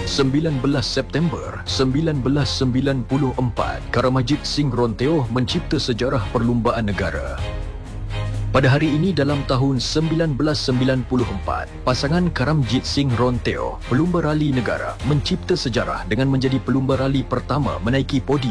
19 September 1994, Karamajit Singh Ronteo mencipta sejarah perlumbaan negara. Pada hari ini dalam tahun 1994, pasangan Karamjit Singh Ronteo, pelumba rali negara, mencipta sejarah dengan menjadi pelumba rali pertama menaiki podium